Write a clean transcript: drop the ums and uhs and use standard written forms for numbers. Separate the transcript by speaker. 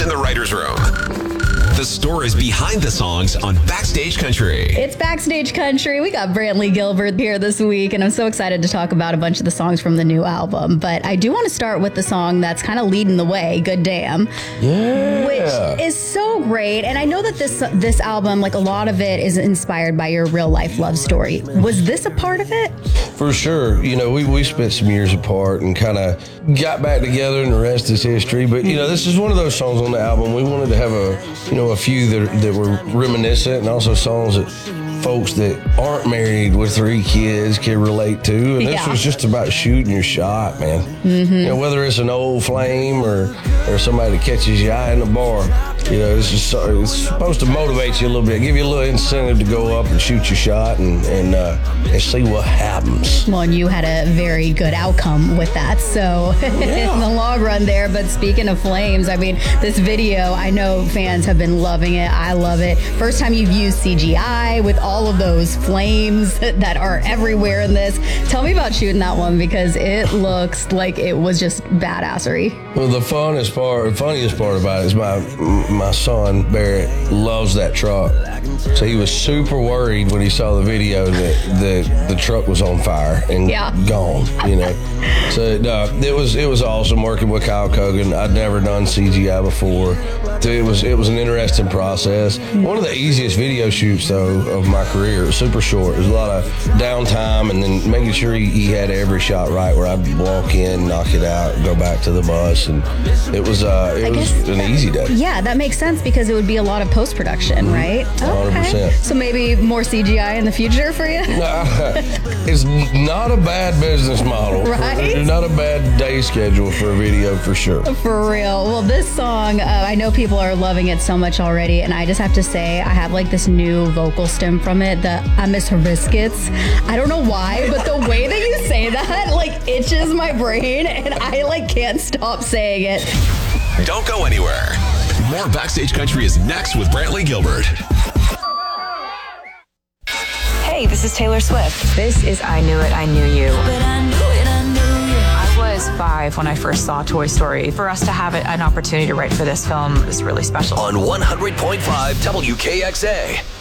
Speaker 1: in the writer's room. The stories behind the songs on Backstage Country.
Speaker 2: It's Backstage Country. We got Brantley Gilbert here this week, and I'm so excited to talk about a bunch of the songs from the new album. But I do want to start with the song that's kind of leading the way, Good Damn.
Speaker 3: Yeah.
Speaker 2: Which is so great. And I know that this album, like a lot of it is inspired by your real life love story. Was this a part of it?
Speaker 3: For sure. You know, we spent some years apart and kind of got back together, and the rest is history. But, you know, this is one of those songs on the album. We wanted to have a few that were reminiscent, and also songs that folks that aren't married with 3 kids can relate to. And this was just about shooting your shot, man. Mm-hmm. You know, whether it's an old flame or somebody that catches your eye in the bar. You know, it's supposed to motivate you a little bit, give you a little incentive to go up and shoot your shot and see what happens.
Speaker 2: Well, and you had a very good outcome with that, so in the long run there. But speaking of flames, I mean, this video, I know fans have been loving it. I love it. First time you've used CGI with all of those flames that are everywhere in this. Tell me about shooting that one, because it looks like it was just badassery.
Speaker 3: Well, the funniest part about it is my son, Barrett, loves that truck. So he was super worried when he saw the video that the truck was on fire and gone, you know. So it was awesome working with Kyle Kogan. I'd never done CGI before. It was an interesting process. One of the easiest video shoots, though, of my career. It was super short. It was a lot of downtime and then making sure he had every shot right, where I'd walk in, knock it out, go back to the bus. And it was an easy day.
Speaker 2: Yeah, that makes sense, because it would be a lot of post-production, right?
Speaker 3: 100%.
Speaker 2: Okay. So maybe more CGI in the future for you?
Speaker 3: It's not a bad business model.
Speaker 2: Right?
Speaker 3: It's not a bad day schedule for a video, for sure.
Speaker 2: For real. Well, this song, I know people are loving it so much already, and I just have to say, I have like this new vocal stem from it, the I miss her biscuits. I don't know why, but the way that you say that like itches my brain, and I like can't stop saying it.
Speaker 1: Don't go anywhere. More Backstage Country is next with Brantley Gilbert.
Speaker 4: Hey, this is Taylor Swift. This is I Knew It, I Knew You.
Speaker 5: But I knew it, I knew you.
Speaker 4: I was 5 when I first saw Toy Story. For us to have an opportunity to write for this film is really special.
Speaker 1: On 100.5 WKXA.